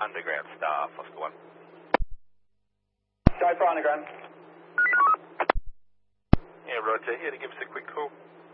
underground staff, Oscar 1. Go for underground. Yeah, Roger. Here to give us a quick call.